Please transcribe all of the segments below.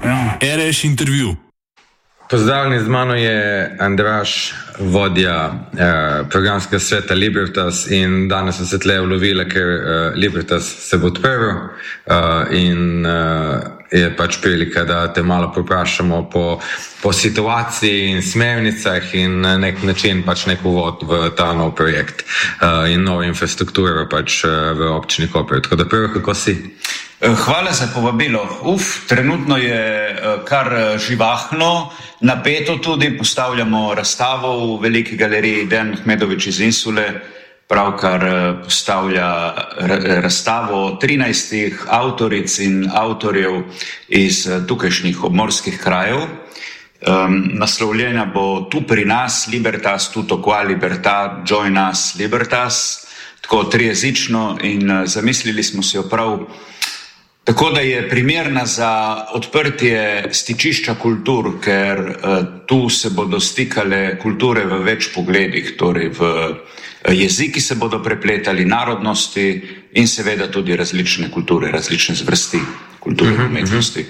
RS intervju. Pozdravljeni, z mano je Andraž, vodja programskega sveta Libertas, in danes so se tle ulovile, ker Libertas se bo odprl in je pač prilika, da te malo poprašamo po situaciji in smernicah in na nek način pač nek uvod v ta nov projekt in novo infrastrukturo pač v občini Koper. Tako da prvo, kako si? Hvala za povabilo. Trenutno je kar živahno, napeto tudi, postavljamo razstavo v veliki galeriji Dejan Ahmedović iz Insule, pravkar postavlja razstavo 13 avtoric in avtorjev iz tukajšnjih obmorskih krajev. Naslovljena bo Tu pri nas, Libertas, Tutto qua libertà, Join us, Libertas, tako trijezično, in zamislili smo si jo prav tako, da je primerna za odprtje stičišča kultur, ker tu se bodo stikale kulture v več pogledih, torej v jeziki se bodo prepletali, narodnosti in seveda tudi različne kulture, različne zvrsti kulture in umetnosti.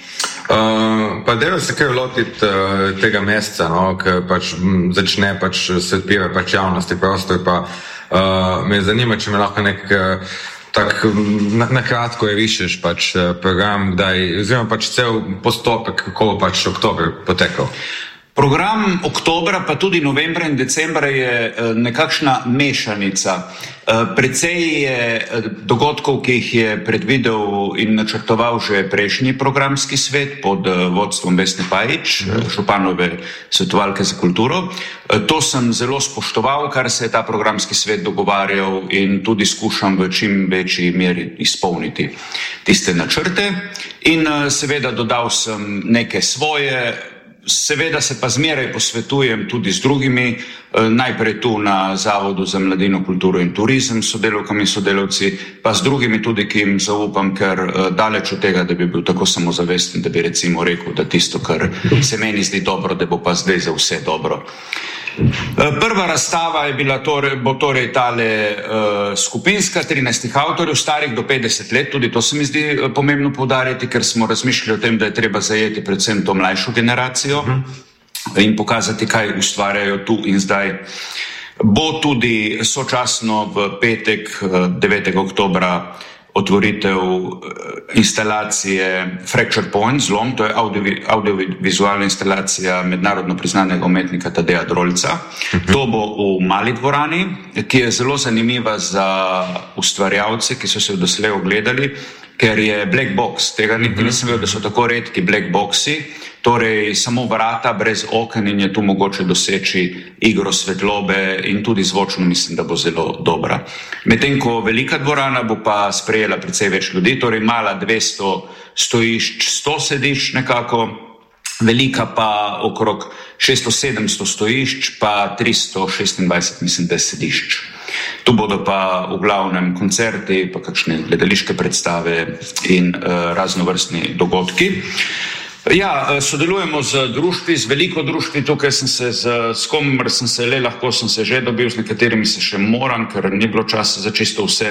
Pa delo se kar lotiti tega meseca, ker pač začne pač se odpira pač javnosti prostor, pa me zanima, če me lahko tako na kratko rišeš pač program, kdaj, oziroma pač cel postopek, kako bo pač oktober potekal. Program oktobra, pa tudi novembra in decembra je nekakšna mešanica. Precej je dogodkov, ki jih je predvidel in načrtoval že prejšnji programski svet pod vodstvom Vesne Pajić, županove svetovalke za kulturo. To sem zelo spoštoval, kar se je ta programski svet dogovarjal, in tudi skušam v čim večji meri izpolniti tiste načrte. In seveda dodal sem neke svoje. Seveda se pa zmeraj posvetujem tudi z drugimi, najprej tu na Zavodu za mladino, kulturo in turizem s sodelavkami in sodelavci, pa z drugimi tudi, ki jim zaupam, ker daleč od tega, da bi bil tako samozavesten, da bi recimo rekel, da tisto, kar se meni zdi dobro, da bo pa zdaj za vse dobro. Prva razstava je bila bo torej tale skupinska 13 avtorjev, starih do 50 let, tudi to se mi zdi pomembno poudariti, ker smo razmišljali o tem, da je treba zajeti predvsem to mlajšo generacijo in pokazati, kaj ustvarjajo tu in zdaj. Bo tudi sočasno v petek 9. oktobra otvoritev instalacije Fracture Point, Zlom, to je audiovizualna instalacija mednarodno priznanega umetnika Tadeja Drolca. To bo v mali dvorani, ki je zelo zanimiva za ustvarjalce, ki so se jo doslej ogledali, ker je black box, tega nisem vedel, da so tako redki black boxi, torej samo vrata brez oken, in je tu mogoče doseči igro svetlobe in tudi zvočno mislim, da bo zelo dobra. Medtem ko velika dvorana bo pa sprejela precej več ljudi, torej mala 200 stojišč, 100 sedišč nekako, velika pa okrog 600-700 stojišč, pa 326 mislim, da sedišč. Tu bodo pa v glavnem koncerti, pa kakšne gledališke predstave in raznovrstni dogodki. Ja, sodelujemo z društvi, z veliko društvi, tukaj sem se s komer sem se lahko sem se že dobil, z nekaterimi se še moram, ker ni bilo časa za čisto vse.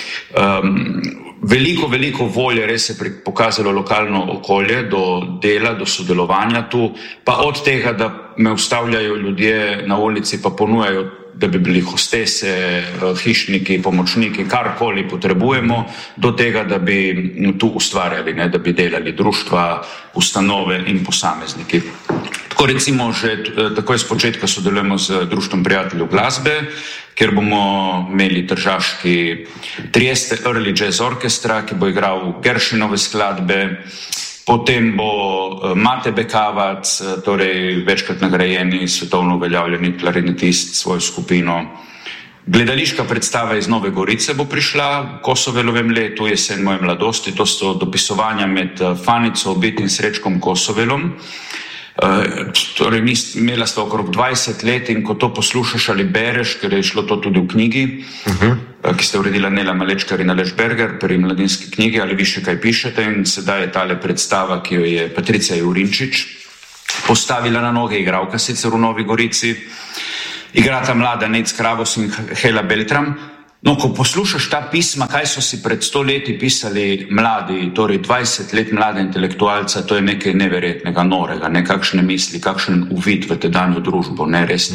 Veliko volje res je pokazalo lokalno okolje do dela, do sodelovanja tu, pa od tega, da me ustavljajo ljudje na ulici, pa ponujajo, da bi bili hostese, hišniki, pomočniki, karkoli potrebujemo, do tega, da bi tu ustvarjali, da bi delali društva, ustanove in posamezniki. Tako recimo že takoj z početka sodelujemo z Društvom prijateljev glasbe, kjer bomo imeli tržaški Trieste Early Jazz Orchestra, ki bo igral Gershwinove skladbe. Potem bo Mate Bekavac, torej večkrat nagrajeni, svetovno uveljavljeni klarinetist, svojo skupino. Gledališka predstava iz Nove Gorice bo prišla v Kosovelovem letu, Jesen moje mladosti. To so dopisovanja med Fanico Obit in Srečkom Kosovelom. Torej, imela sta okrog 20 let, in ko to poslušaš ali bereš, ker je šlo to tudi v knjigi, ki ste uredila Nela Malečkar in Aleš Berger pri Mladinski knjigi, ali vi še kaj pišete, in sedaj je tale predstava, ki jo je Patricija Jurinčič postavila na noge, igralka sicer v Novi Gorici. Igrata mlada Nec Kravos in Hela Beltram. No, ko poslušaš ta pisma, kaj so si pred 100 leti pisali mladi, torej 20 let mlade intelektualca, to je nekaj neverjetnega, norega, nekakšne misli, kakšen uvid v tedanjo družbo, ne res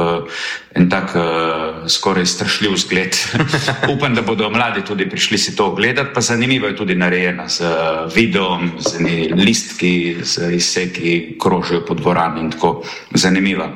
tak skoraj strašljiv zgled. Upam, da bodo mladi tudi prišli si to ogledati, pa zanimivo je tudi narejena z videom, z listki, z izseki, krožijo po dvorani in tako zanimiva.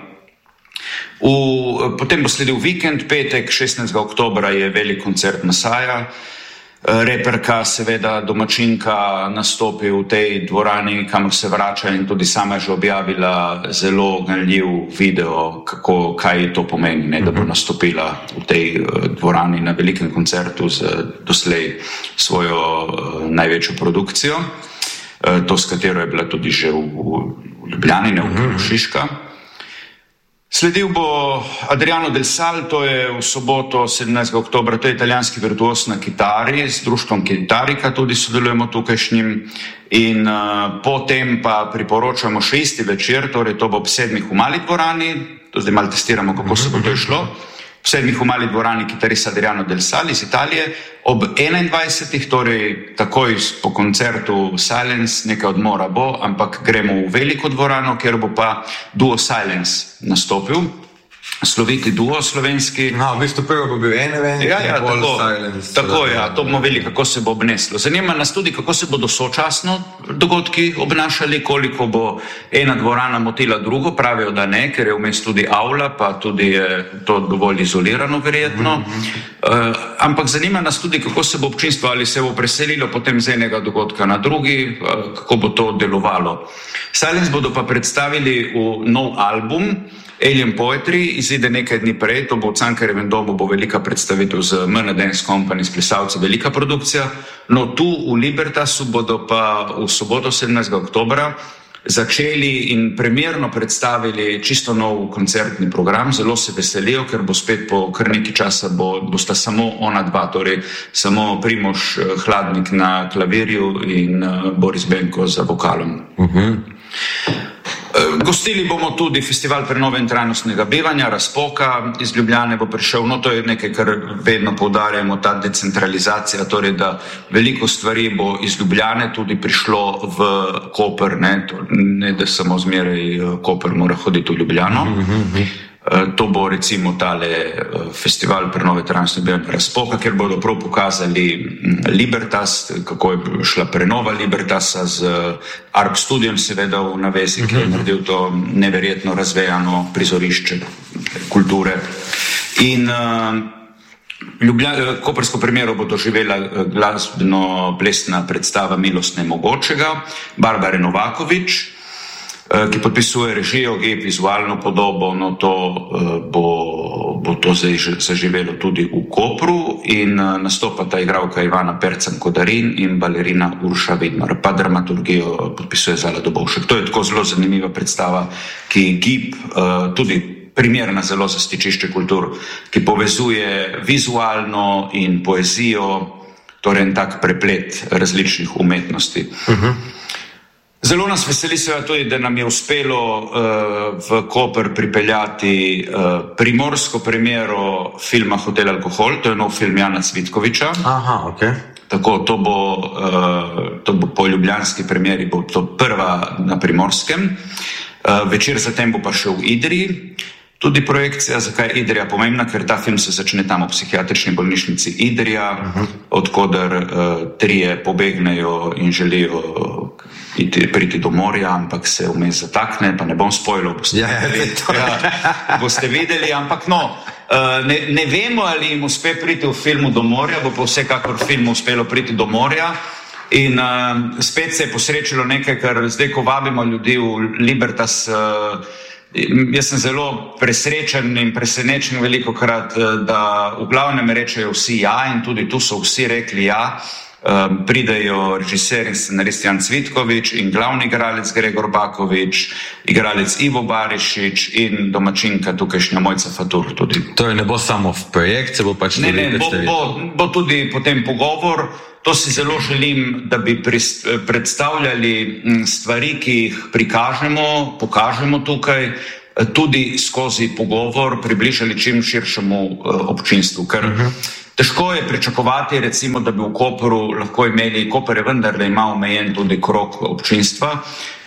Potem bo sledil vikend, petek, 16. oktobra je velik koncert Masaja. Reperka, seveda domačinka, nastopi v tej dvorani, kamor se vrača in tudi sama je že objavila zelo ganljiv video, kaj to pomeni, ne, da bo nastopila v tej dvorani na velikem koncertu z doslej svojo največjo produkcijo, to s katero je bila tudi že v Ljubljani, ne v Šiška. Sledil bo Adriano Del Sal, to je v soboto 17. oktobra, to je italijanski virtuos na kitari, s društvom Kitarika tudi sodelujemo tukajšnjim in potem pa priporočamo še isti večer, torej to bo ob 7. v Mali dvorani, to zdaj malo testiramo, kako se bo to išlo, ob 7. v Mali dvorani kitarist Adriano Del Sal iz Italije, ob 21. torej takoj po koncertu Silence, nekaj odmora bo, ampak gremo v veliko dvorano, kjer bo pa duo Silence nastopil, sloviti duo slovenski. V bistvu prvo bo bil en event, tako, to bomo videli, kako se bo obneslo. Zanima nas tudi, kako se bodo sočasno dogodki obnašali, koliko bo ena dvorana motila drugo, pravijo, da ne, ker je vmes tudi avla, pa tudi je to dovolj izolirano verjetno. Ampak zanima nas tudi, kako se bo občinstvo, ali se bo preselilo potem z enega dogodka na drugi, kako bo to delovalo. Silence bodo pa predstavili v nov album, Alien Poetry, izide nekaj dni prej, to bo v Cankarjevem domu, bo velika predstavitev z MN Dance Company, s plesalci, velika produkcija. No, tu v Libertasu bodo pa v soboto 17. oktobra začeli in premierno predstavili čisto nov koncertni program. Zelo se veselijo, ker bo spet po kar nekaj časa bosta samo ona dva, torej samo Primož Hladnik na klavirju in Boris Benko za vokalom. Gostili bomo tudi festival prenove in trajnostnega bivanja, Razpoka iz Ljubljane bo prišel, no to je nekaj, kar vedno poudarjamo, ta decentralizacija, torej da veliko stvari bo iz Ljubljane tudi prišlo v Koper, ne da samo zmeraj Koper mora hoditi v Ljubljano. To bo recimo tale festival prenove trajnostnega bivanja Razpoka, kjer bodo prav pokazali Libertas, kako je šla prenova Libertasa z Arp Studiom, seveda v navezi, ki je naredil to neverjetno razvejano prizorišče kulture. In koprsko premiero bo doživela glasbeno-plesna predstava Milost nemogočega, Barbare Novakovič, ki podpisuje režijo, vizualno podobo, no to bo to zdaj zaživelo tudi v Kopru in nastopata igralka Ivana Percan-Kodarin in balerina Urša Vidmar, pa dramaturgijo podpisuje Zala Dobovšek. To je tako zelo zanimiva predstava, ki gib tudi primerna zelo za stičišče kultur, ki povezuje vizualno in poezijo, torej en tak preplet različnih umetnosti. Zelo nas veseli seveda tudi, da nam je uspelo v Koper pripeljati primorsko premiero filma Hotel Alkohol, to je nov film Jana Cvitkoviča. Tako, to bo po ljubljanski premieri, bo to prva na Primorskem. Večer zatem bo pa še v Idriji tudi projekcija. Zakaj je Idrija pomembna? Ker ta film se začne tam v psihiatrični bolnišnici Idrija, odkoder trije pobegnejo in želijo priti do morja, ampak se vmes zatakne, pa ne bom spoilal, boste videli, ampak no, ne vemo, ali jim uspe priti v filmu do morja, bo pa vsekakor filmu uspelo priti do morja. In spet se je posrečilo nekaj, kar zdaj, ko vabimo ljudi v Libertas, jaz sem zelo presrečen in presenečen velikokrat, da v glavnem rečejo vsi ja, in tudi tu so vsi rekli ja. Pridejo režiser in scenarist Jan Cvitkovič in glavni igralec Gregor Bakovič, igralec Ivo Barišič in domačinka tukajšnja Mojca Fatur tudi. Torej ne bo samo v projekt, se bo pač tudi predstavitev? Bo tudi potem pogovor. To si zelo želim, da bi predstavljali stvari, ki jih pokažemo tukaj, tudi skozi pogovor približali čim širšemu občinstvu, ker Težko je pričakovati, recimo, da bi v Kopru lahko imeli, Koper je vendarle ima omejen tudi krog občinstva.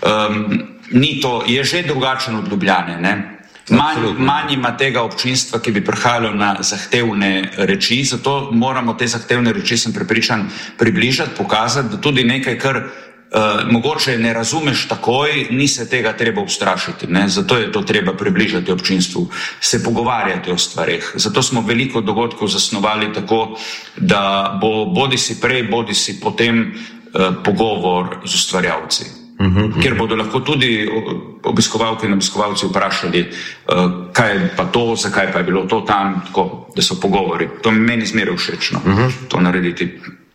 Je že drugačen od Ljubljane, ne? Manj ima tega občinstva, ki bi prihajalo na zahtevne reči, zato moramo te zahtevne reči, sem prepričan, približati, pokazati, da tudi nekaj, kar mogoče ne razumeš takoj, ni se tega treba ustrašiti, ne? Zato je to treba približati občinstvu, se pogovarjati o stvareh. Zato smo veliko dogodkov zasnovali tako, da bo bodisi prej, bodisi potem pogovor z ustvarjalci. Kjer bodo lahko tudi obiskovalke in obiskovalci vprašali, kaj je pa to, zakaj pa je bilo to tam, tako, da so pogovori. To meni zmeraj všečno, to narediti.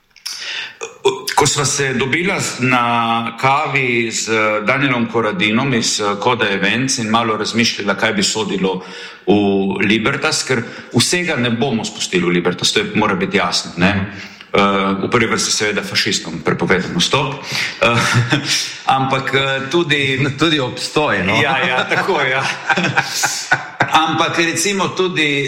Ko sva se dobila na kavi z Danielom Koradinom iz Koda Events in malo razmišljala, kaj bi sodilo v Libertas, ker vsega ne bomo spustili v Libertas, to mora biti jasno, ne? V prvi vrsti seveda fašistom prepovedano stop, ampak tudi obstoj, no? Ja, tako, ja. Ampak recimo tudi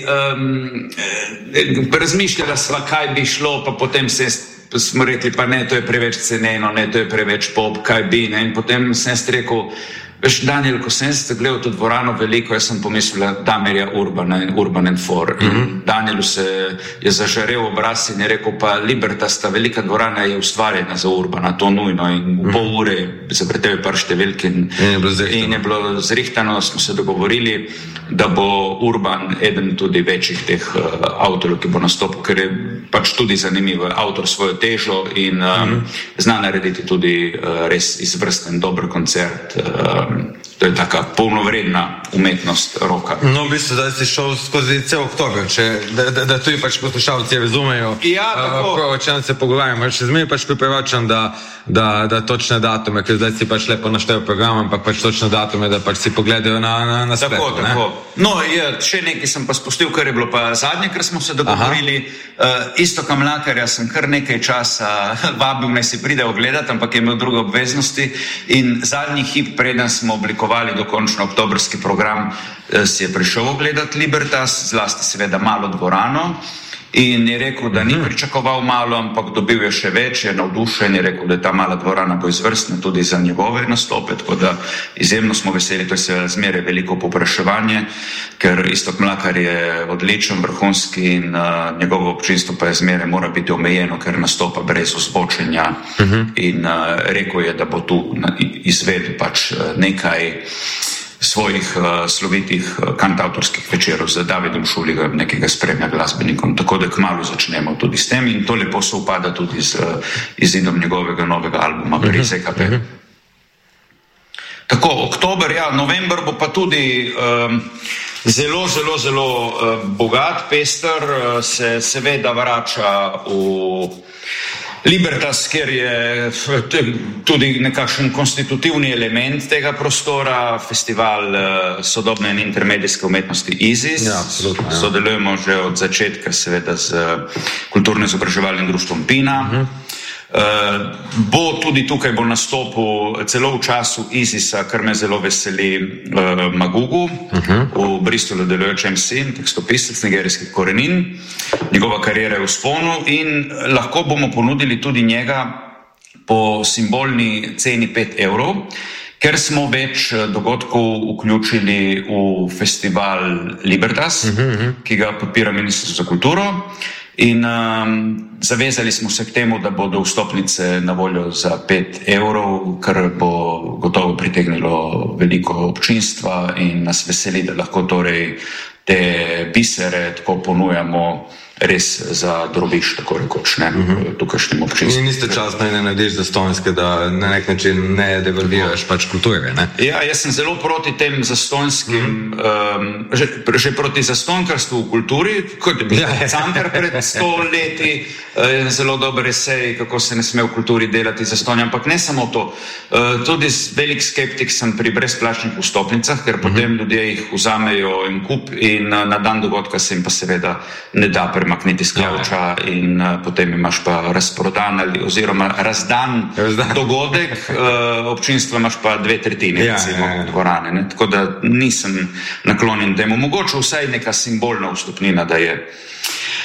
razmišljala sva, kaj bi šlo, pa potem smo rekli, pa ne, to je preveč ceneno, ne, to je preveč pop, kaj bi, ne, in potem sem rekel, veš, Daniel, ko sem se gledal to dvorano veliko, jaz sem pomislila Damirja Urban and For. In Danielu se je zažarel obraz in je rekel, pa Libertas, ta velika dvorana je ustvarjena za Urbana, to nujno. In v pol ure se pretevi par številk in je bilo zrihtano, smo se dogovorili, da bo Urban eden tudi večjih teh avtorjev, ki bo nastopil, ker je pač tudi zanimiv avtor svojo težo in zna narediti tudi res izvrsten, dober koncert. To je taka polnovredna umetnost roka. No, v bistvu, da si šel skozi cel oktober, da tudi pač poslušalci razumejo, o čem se pogovarjamo. Še zmeraj pač priporočam, da točne datume, ker zdaj si pač lepo naštel program, ampak pač točne datume, da pač si pogledajo na spletu. Tako. No, še nekaj sem pa spustil, kar je bilo pa zadnje, ker smo se dogovorili. Iztoka Mlakarja sem kar nekaj časa vabil, naj si pride ogledati, ampak je imel druge obveznosti in zadnji hip, preden smo oblikovali dokončno oktobrski program, si je prišel ogledati Libertas, zlasti seveda malo dvorano, in je rekel, da ni pričakoval malo, ampak dobil je še več, je navdušen, je rekel, da ta mala dvorana bo izvrstna tudi za njegove nastope, tako da izjemno smo veseli, to je seveda zmeraj veliko povpraševanje, ker Iztok Mlakar je odličen, vrhunski in njegovo občinstvo pa je zmeraj mora biti omejeno, ker nastopa brez ozvočenja in rekel je, da bo tu izvedel pač nekaj svojih slovitih kantavtorskih večerov z Davidom Šuligom, nekega spremlja glasbenikom, tako da kmalu začnemo tudi s tem in to lepo se upada tudi z izidom njegovega novega albuma Brise KP. Tako, oktober, ja, november bo pa tudi zelo bogat, pester, se seveda vrača v Libertas, kjer je tudi nekakšen konstitutivni element tega prostora, festival sodobne in intermedijske umetnosti IZIS. Ja, absolutno, ja. Sodelujemo že od začetka seveda z kulturno-izobraževalnim društvom Pina. Bo tudi tukaj nastopil celo v času IZIS-a, kar me zelo veseli, Magugu, v Bristolu delujoč MC, tekstopisec nigerijskih korenin. Njegova karijera je v vzponu in lahko bomo ponudili tudi njega po simbolni ceni 5 evrov, ker smo več dogodkov vključili v festival Libertas, ki ga podpira Ministrstvo za kulturo. In zavezali smo se k temu, da bodo vstopnice na voljo za 5 evrov, kar bo gotovo pritegnilo veliko občinstva in nas veseli, da lahko torej te bisere tako ponujamo res za drobiš, tako rekoč, ne, tukajšnjim občinstvom. In istočasno ne narediš zastonjske, da na nek način ne devalviraš pač kulture, ne? Ja, jaz sem zelo proti tem zastonjskim, že proti zastonjkarstvu v kulturi, kot je bil Cankar pred 100 leti, zelo dober esej, kako se ne sme v kulturi delati zastonj, ampak ne samo to. Tudi velik skeptik sem pri brezplačnih vstopnicah, ker potem ljudje jih vzamejo in kup in na dan dogodka se jim pa seveda ne da premakniti z klavča in potem imaš pa razprodan oziroma razdan dogodek, občinstva imaš pa 2/3 recimo dvorane, ne? Tako da nisem naklonjen temu. Mogoče vsaj neka simbolna vstopnina, da je.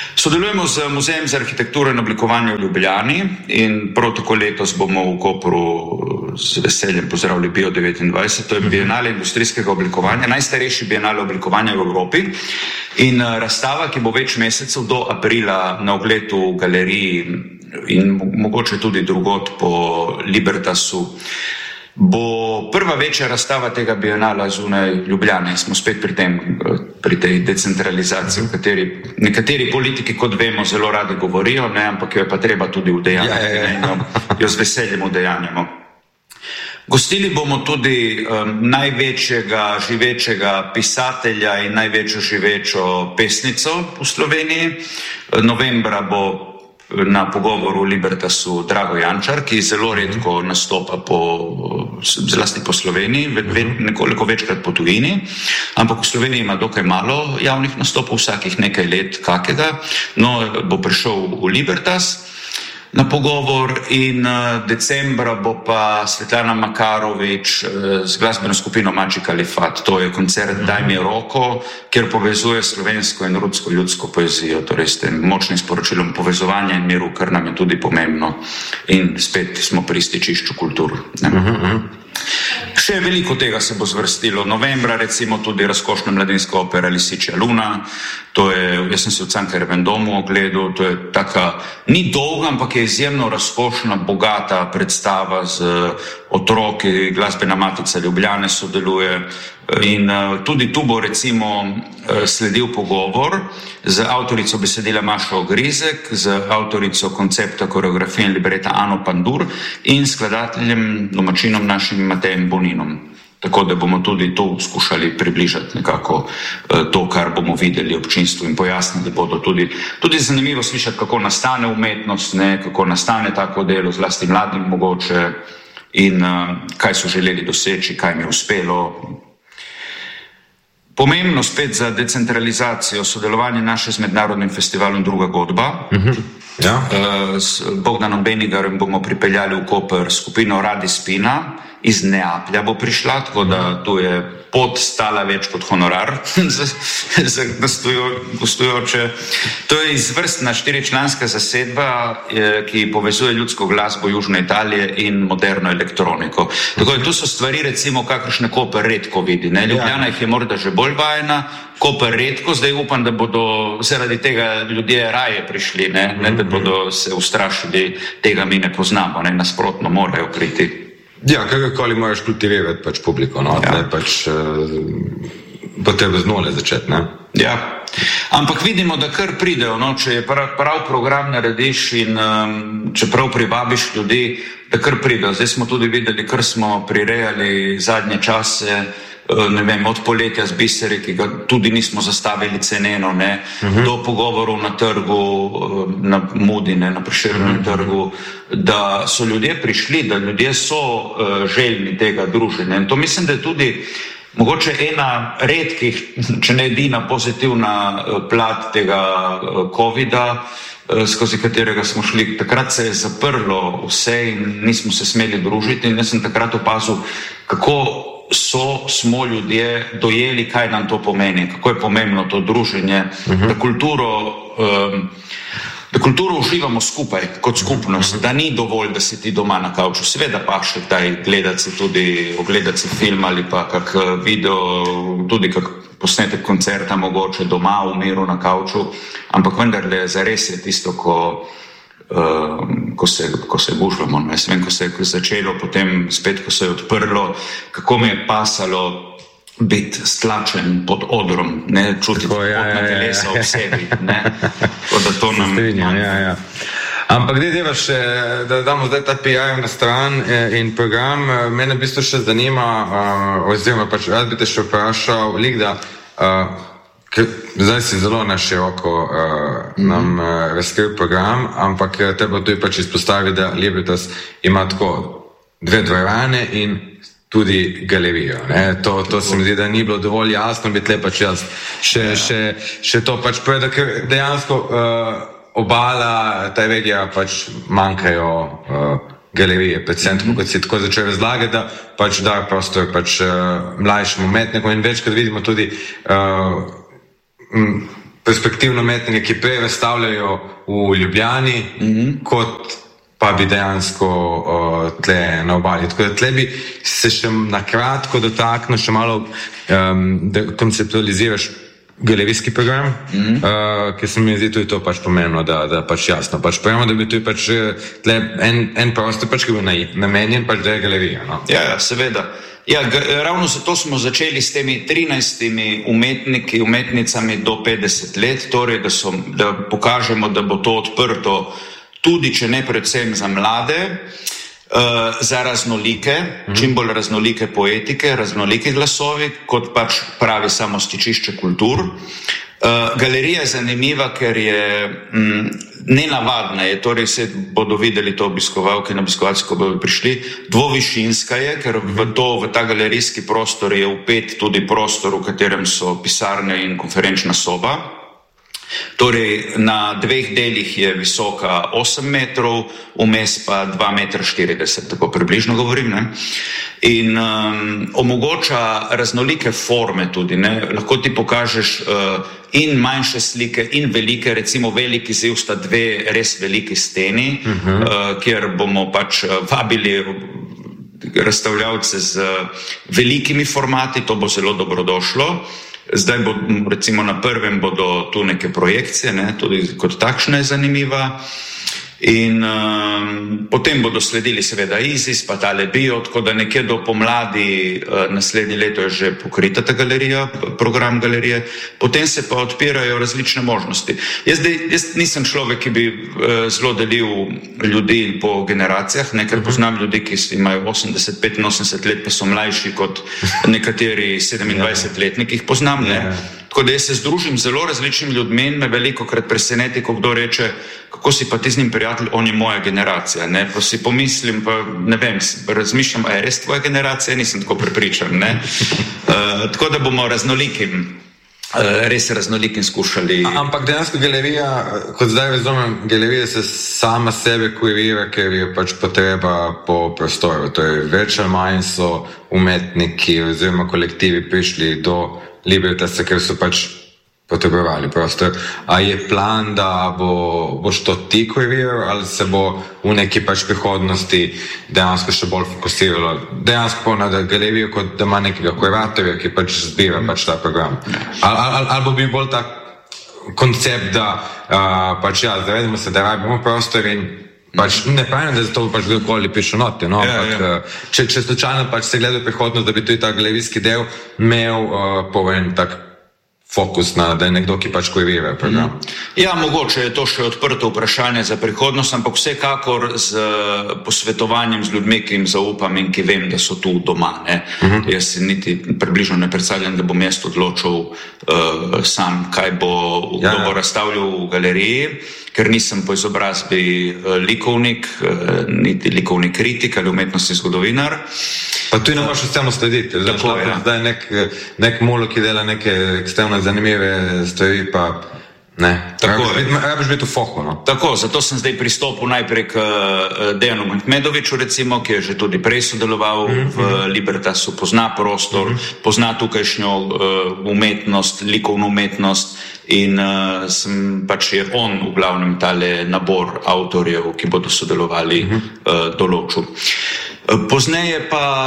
Sodelujemo z Muzejem za arhitekturo in oblikovanje v Ljubljani in prav tako letos bomo v Kopru z veseljem pozdravili Bio 29, to je Bienale industrijskega oblikovanja, najstarejši bienale oblikovanja v Evropi in razstava, ki bo več mesecev do aprila na ogled v galeriji in mogoče tudi drugod po Libertasu, bo prva večja razstava tega bienala zunaj Ljubljane. Smo spet pri tej decentralizaciji, o kateri nekateri politiki, kot vemo, zelo radi govorijo, ampak jo je pa treba tudi udejanjati, jo z veseljem udejanjamo. Gostili bomo tudi največjega živečega pisatelja in največjo živečo pesnico v Sloveniji. Novembra bo na pogovoru v Libertasu Drago Jančar, ki zelo redko nastopa zlasti po Sloveniji, nekoliko večkrat po tujini, ampak v Sloveniji ima dokaj malo javnih nastopov, vsakih nekaj let kakega, no bo prišel v Libertas na pogovor in decembra bo pa Svetlana Makarovič z glasbeno skupino Mačji Kalifat. To je koncert Daj mi roko, kjer povezuje slovensko in rudsko ljudsko poezijo, torej s tem močnim sporočilom povezovanja in miru, kar nam je tudi pomembno. In spet smo pri stičišču kultur. Še veliko tega se bo zvrstilo. Novembra recimo tudi razkošna mladinska opera Lisičja luna, to je, jaz sem se v Cankarjevem domu ogledal, to je taka, ni dolga, ampak je izjemno razkošna, bogata predstava z otroki, Glasbena matica Ljubljane sodeluje in tudi tu bo recimo sledil pogovor z avtorico besedila Mašo Ogrizek, z avtorico koncepta koreografije in libreta Ano Pandur in skladateljem, domačinom našim Matejem Boninom. Tako da bomo tudi to skušali približati nekako to, kar bomo videli občinstvu in pojasniti, da bodo tudi zanimivo slišati, kako nastane umetnost, kako nastane tako delo, zlasti mladim mogoče in kaj so želeli doseči, kaj mi je uspelo. Pomembno spet za decentralizacijo sodelovanje naše z mednarodnim festivalom Druga godba. S Bogdanom Benigarjem bomo pripeljali v Koper skupino Radi Spina, iz Neaplja bo prišla, tako da tu je pot stala več kot honorar za gostujoče. To je izvrstna 4-članska zasedba, ki povezuje ljudsko glasbo Južne Italije in moderno elektroniko. Tako da tu so stvari recimo, kakršne Koper redko vidi. Ljubljana jih je morda že bolj vajena, Koper redko, zdaj upam, da bodo zaradi tega ljudje raje prišli, ne da bodo se ustrašili, tega mi ne poznamo, nasprotno morajo priti. Ja, kakorkoli moraš kultivirati pač publiko, da je pač potreba z nule začeti, ne? Ja, ampak vidimo, da kar pridejo, če je prav program narediš in če prav privabiš ljudi, da kar pridejo. Zdaj smo tudi videli, kar smo prirejali zadnje čase, od poletja z biseri, ki ga tudi nismo zastavili ceneno, do pogovorov na trgu, na Mudi, na Prešernovem trgu, da so ljudje prišli, da ljudje so željni tega druženja. In to mislim, da je tudi mogoče ena redkih, če ne edina pozitivna plat tega covida, skozi katerega smo šli. Takrat se je zaprlo vse in nismo se smeli družiti in jaz sem takrat opazil, kako smo ljudje dojeli, kaj nam to pomeni, kako je pomembno to druženje, da kulturo uživamo skupaj, kot skupnost, da ni dovolj, da si ti doma na kavču. Seveda pa še kdaj ogledati si film ali pa kak video, tudi kak posnetek koncerta mogoče doma v miru na kavču, ampak vendarle zares je tisto, ko se gužvamo. Jaz vem, ko se je začelo, potem spet, ko se je odprlo, kako mi je pasalo biti stlačen pod odrom, čutiti potna telesa v sebi. Tako da to nam... Ampak deva še, da damo zdaj ta PR na stran in program, mene v bistvu še zanima, oziroma pač rad bi te še vprašal, da zdaj si zelo na široko nam razkril program, ampak treba tudi pač izpostaviti, da Libertas ima tako 2 dvorane in tudi galerijo. To se mi zdi, da ni bilo dovolj jasno, bi tle pač jaz še to pač povedal, ker dejansko Obala, ta regija pač manjkajo galerije, predvsem tako, kot si tako začel razlagati, da pač da prostor pač mlajšim umetnikom in večkrat vidimo tudi perspektivne umetnike, ki prej razstavljajo v Ljubljani, kot pa bi dejansko tle na obali. Tako da tle bi se še na kratko dotaknil, še malo da konceptualiziraš galerijski program, ki se mi zdi tudi to pač pomenilo, da pač jasno. Pač pravimo, da bi tu pač tle en prostor, pač, ki bi namenjen pač da je galerija. No? Ja, seveda. Ja, ravno zato smo začeli s temi 13 umetniki, umetnicami do 50 let, torej da pokažemo, da bo to odprto tudi, če ne predvsem za mlade, za raznolike, čim bolj raznolike poetike, raznolike glasovi, kot pač pravi samo stičišče kultur. Galerija je zanimiva, ker je nenavadna, torej se bodo videli to obiskovalke in obiskovalci, ko bodo prišli, dvovišinska je, ker v ta galerijski prostor je vpet tudi prostor, v katerem so pisarne in konferenčna soba. Torej, na 2 delih je visoka 8 metrov, vmes pa 2,40 m, tako približno govorim, ne? In omogoča raznolike forme tudi, ne? Lahko ti pokažeš in manjše slike in velike, recimo veliki ziv sta 2 res veliki steni, kjer bomo pač vabili razstavljavce z velikimi formati, to bo zelo dobrodošlo. Zdaj bo, recimo na prvem bodo tu neke projekcije, ne, tudi kot takšna je zanimiva. In potem bodo sledili seveda IZIS, pa tale bio, tako da nekje do pomladi naslednje leto je že pokrita ta galerija, program galerije. Potem se pa odpirajo različne možnosti. Jaz nisem človek, ki bi zelo delil ljudi po generacijah, ker poznam ljudi, ki imajo 80-85 let, pa so mlajši kot nekateri 27-letniki, jih poznam, ne. Tako da jaz se združim z zelo različnimi ljudmi in me velikokrat preseneti, ko kdo reče, kako si pa ti z njim prijatelj, on je moja generacija, ne, pa si pomislim, pa ne vem, razmišljam, a je res tvoja generacija, nisem tako prepričan, ne. Tako da bomo res raznolikim skušali. Ampak dejansko galerija, kot zdaj razumem, galerija se sama sebe kurira, ker je pač potreba po prostoru, torej več ali manj so umetniki oziroma kolektivi prišli do Libertasa, ker so pač potrebovali prostor. A je plan, da boš to ti kuriral, ali se bo v neki pač prihodnosti dejansko še bolj fokusiralo? Dejansko na galerijo, kot da ima nekega kuratorja, ki pač zbira pač ta program. Ali bo bi bolj tak koncept, da pač zavedamo se, da rabimo prostor in pač ne pravim, da zato pač kdorkoli piše note, no, če slučajno pač se gleda v prihodnost, da bi tudi ta galerijski del imel povem tak fokus na, da je nekdo, ki pač kurira program. Ja, mogoče je to še odprto vprašanje za prihodnost, ampak vsekakor z posvetovanjem z ljudmi, ki jim zaupam in ki vem, da so tu doma, ne. Jaz si niti približno ne predstavljam, da bom jaz odločil sam, kaj bo razstavljal v galeriji, ker nisem po izobrazbi likovnik, niti likovni kritik ali umetnostni zgodovinar. Pa tu ne moraš vsemu slediti. Zdaj nek molo, ki dela neke ekstremno zanimive stvari, pa ne. Rabiš biti v fohu, no. Tako, zato sem zdaj pristopil najprej k Dejanu Mehmedoviču, recimo, ki je že tudi prej sodeloval v Libertasu, pozna prostor, pozna tukajšnjo umetnost, likovno umetnost in pač je on v glavnem tale nabor avtorjev, ki bodo sodelovali, določil. Pozneje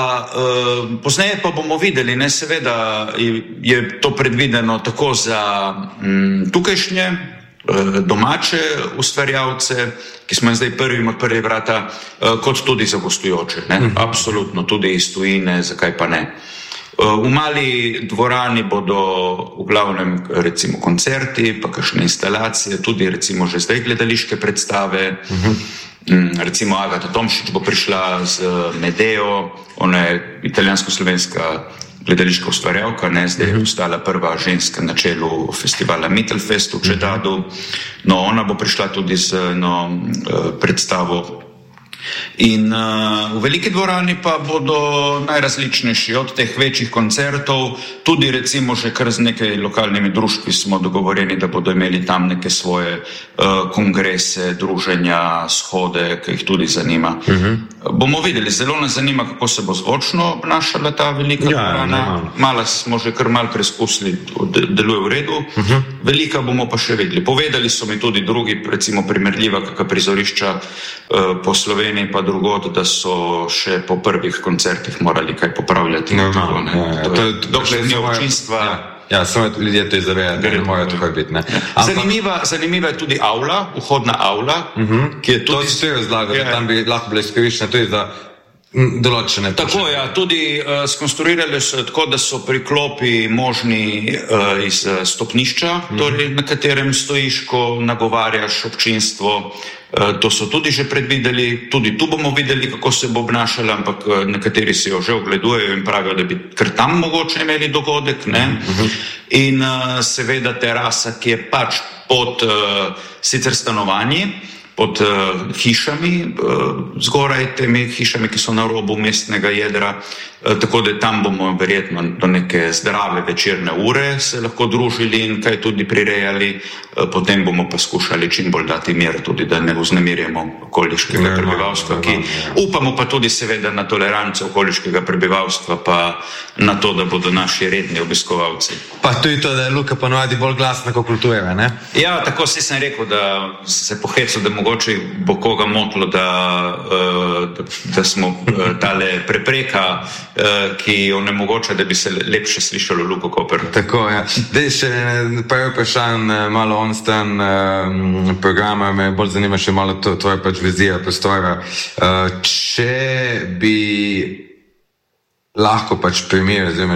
pa bomo videli, ne, seveda je to predvideno tako za tukajšnje domače ustvarjalce, ki smo jim zdaj prvim odprli vrata, kot tudi za gostujoče, ne, absolutno, tudi iz tujine, zakaj pa ne. V mali dvorani bodo v glavnem recimo koncerti, pa kakšne instalacije, tudi recimo že zdaj gledališke predstave. Recimo Agata Tomšič bo prišla z Medeo, ona je italijansko-slovenska gledališka ustvarjalka, ne, zdaj je postala prva ženska na čelu festivala Mittelfest v Čedadu. No, ona bo prišla tudi z predstavo. In v veliki dvorani pa bodo najrazličnejši od teh večjih koncertov, tudi recimo že kar z nekaj lokalnimi društvi smo dogovorjeni, da bodo imeli tam neke svoje kongrese, druženja, shode, ki jih tudi zanima. Bomo videli, zelo nas zanima, kako se bo zvočno obnašala ta velika dvorana. Malo smo že kar malo preizkusili, deluje v redu. Velika bomo pa še videli. Povedali so mi tudi drugi, recimo primerljiva kakšna prizorišča po Sloveniji pa drugod, da so še po prvih koncertih morali kaj popravljati. Dokler ni občinstva... Ja, samo ljudje to izzavejo, da ne morajo tako biti. Zanimiva je tudi avla, vhodna avla, ki je tudi... To si sve razlagal, da tam bi lahko bila izkoriščena tudi za določene... Tako, ja, tudi skonstruirali so tako, da so priklopi možni iz stopnišča, torej na katerem stojiš, ko nagovarjaš občinstvo. To so tudi že predvideli, tudi tu bomo videli, kako se bo obnašala, ampak nekateri si jo že ogledujejo in pravijo, da bi kar tam mogoče imeli dogodek, ne? In seveda terasa, ki je pač pod sicer stanovanji, pod hišami, zgoraj temi hišami, ki so na robu mestnega jedra, tako da tam bomo verjetno do neke zdrave večerne ure se lahko družili in kaj tudi prirejali, potem bomo pa skušali čim bolj dati mir tudi, da ne vznemirjamo okoliškega prebivalstva, ki upamo pa tudi seveda na toleranco okoliškega prebivalstva, pa na to, da bodo naši redni obiskovalci. Pa tudi to, da je Luka ponovadi bolj glasna kot kultura, ne? Ja, tako si sem rekel, da se pohecil, da mogoče bo koga motilo, da smo tale prepreka, ki onemogoča, da bi se lepše slišalo Luko Koper. Tako, ja. Dej še prvi vprašanj, malo on-stan programa, me bolj zanima še malo tvoja pač vizija prostora. Če bi lahko pač primer, oziroma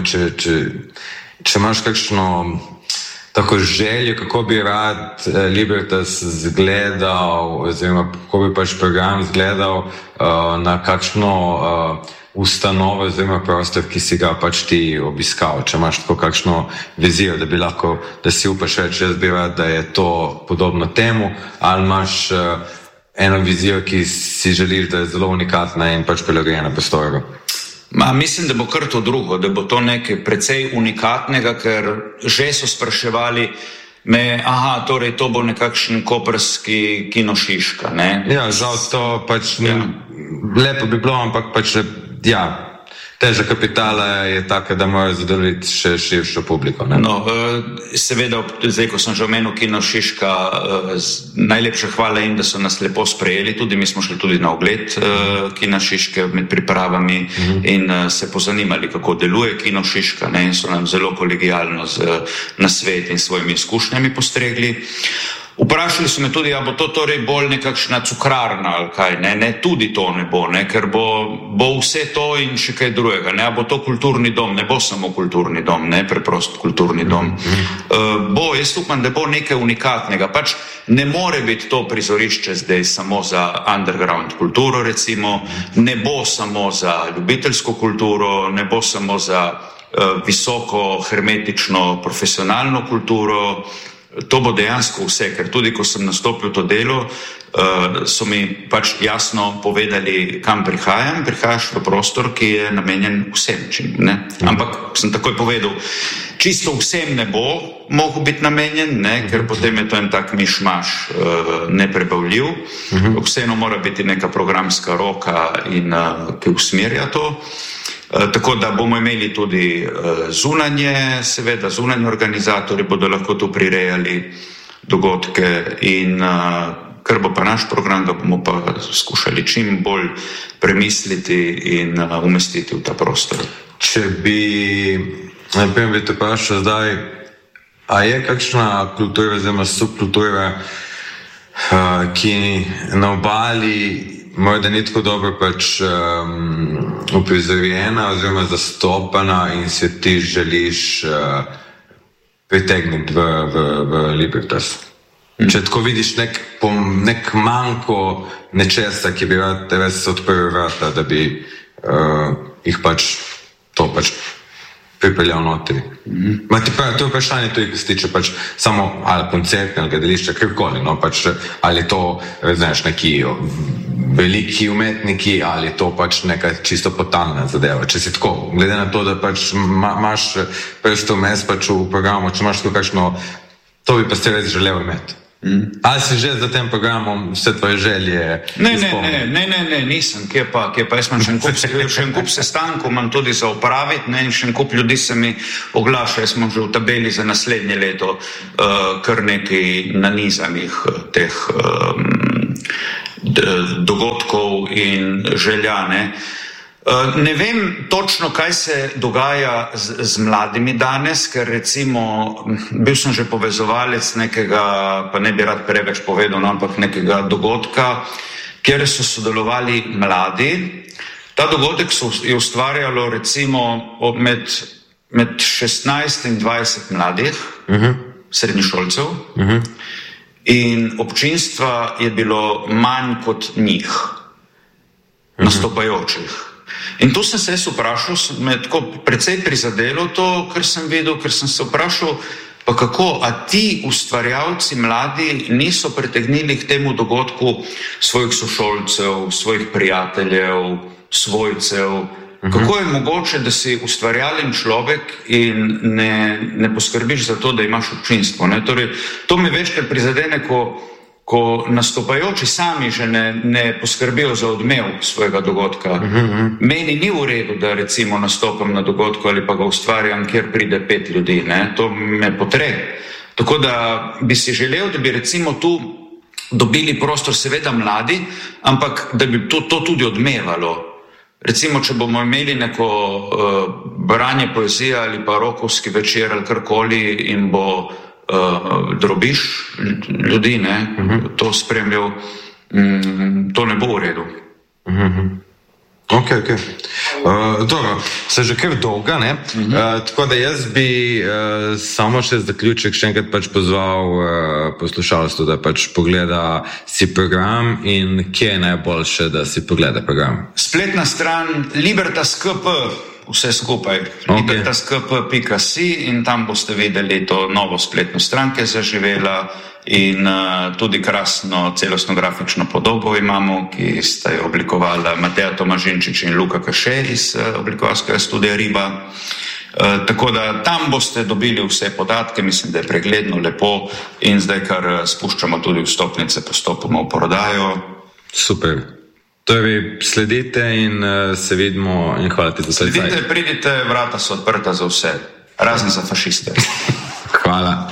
če imaš kakšno tako željo, kako bi rad Libertas zgledal, oziroma kako bi pač program zgledal na kakšno ustanovo, oziroma prostor, ki si ga pač ti obiskal. Če imaš tako kakšno vizijo, da bi lahko, da si upaš reči, jaz bi rad, da je to podobno temu, ali imaš eno vizijo, ki si želiš, da je zelo unikatna in pač prilagojena prostoru? Mislim, da bo kar to drugo, da bo to nekaj precej unikatnega, ker že so spraševali me, torej to bo nekakšen koprski Kino Šiška, ne? Ja, žal to pač lepo bi bilo, ampak pač teža kapitala je taka, da mora zadovoljiti še širšo publiko, ne? No, seveda, zdaj, ko sem že omenil Kino Šiška, najlepša hvala jim, da so nas lepo sprejeli, tudi mi smo šli tudi na ogled Kina Šiške med pripravami in se pozanimali, kako deluje Kino Šiška, ne? In so nam zelo kolegijalno z nasvet in svojimi izkušnjami postregli. Vprašali so me tudi, bo to torej bolj nekakšna cukrarna ali kaj, ne, tudi to ne bo, ne, ker bo vse to in še kaj drugega, ne, bo to kulturni dom, ne bo samo kulturni dom, ne, preprost kulturni dom. Jaz upam, da bo nekaj unikatnega, pač ne more biti to prizorišče zdaj samo za underground kulturo, recimo, ne bo samo za ljubiteljsko kulturo, ne bo samo za visoko, hermetično, profesionalno kulturo. To bo dejansko vse, ker tudi ko sem nastopil to delo, so mi pač jasno povedali, kam prihajam. Prihajaš v prostor, ki je namenjen vsem, ne? Ampak sem takoj povedal, čisto vsem ne bo mogel biti namenjen, ne? Ker potem je to en tak mišmaš neprebavljiv. Vseeno mora biti neka programska roka, ki usmerja to. Tako da bomo imeli tudi zunanje, seveda zunanje organizatorji bodo lahko tu prirejali dogodke in kar bo pa naš program, ga bomo pa skušali čim bolj premisliti in umestiti v ta prostor. Če bi, najprej bi te vprašal zdaj, a je kakšna kultura, oziroma subkultura, ki na obali morda ni tako dobro pač uprizorjena oziroma zastopana in se ti želiš pritegniti v Libertas? Če tako vidiš nek manko nečesa, ki bi rad res odprl vrata, da bi jih pač to pač pripeljal notri. To je vprašanje tudi, ki se tiče pač samo ali koncertne, ali gledališča, karkoli, no, pač ali to, znaš, neki veliki umetniki, ali to pač neka čisto potalna zadeva. Če si tako, glede na to, da pač imaš prsto vmes pač v programu, če imaš tako kakšno, to bi pa se res želel imeti. Ali si že za tem programom vse tvoje želje izpolnil? Ne, nisem, kje pa, jaz imam še en kup sestankov, imam tudi za opraviti, in še en kup ljudi se mi oglaša, jaz imam že v tabeli za naslednje leto kar nekaj nanizanih teh dogodkov in željane. Ne vem točno, kaj se dogaja z mladimi danes, ker recimo bil sem že povezovalec nekega, pa ne bi rad preveč povedal, no, ampak nekega dogodka, kjer so sodelovali mladi. Ta dogodek je ustvarjalo recimo med 16 in 20 mladih, srednješolcev, in občinstva je bilo manj kot njih, nastopajočih. In tu sem se jaz vprašal, me je tako precej prizadelo to, ker sem videl, ker sem se vprašal, pa kako, a ti ustvarjalci mladi niso pritegnili k temu dogodku svojih sošolcev, svojih prijateljev, svojcev. Kako je mogoče, da si ustvarjalen človek in ne poskrbiš za to, da imaš občinstvo? Torej, to me večkrat prizadene, ko nastopajoči sami že ne poskrbijo za odmev svojega dogodka. Meni ni v redu, da recimo nastopam na dogodku ali pa ga ustvarjam, kjer pride 5 ljudi. To me potre. Tako da bi si želel, da bi recimo tu dobili prostor, seveda mladi, ampak da bi to tudi odmevalo. Recimo, če bomo imeli neko branje poezije ali pa rokovski večer ali karkoli in bo drobiš ljudi, to spremljal, to ne bo v redu. Ok. Dobro, se že kar dolga, ne? Tako da jaz bi samo še zaključek še enkrat pozval poslušalstvo, da pogleda si program in kje je najboljše, da si pogleda program. Spletna stran Libertas.kp, vse skupaj, libertas.kp.si, in tam boste videli to novo spletno stran, ki je zaživela, in tudi krasno celostno grafično podobo imamo, ki sta jo oblikovala Mateja Tomažinčič in Luka Kaše iz oblikovalskega studia Riba. Tako da tam boste dobili vse podatke, mislim, da je pregledno, lepo, in zdaj kar spuščamo tudi vstopnice postopoma v prodajo. Super. Torej, sledite in se vidimo in hvala ti za vse. Sledite, pridite, vrata so odprta za vse, razen za fašiste. Hvala.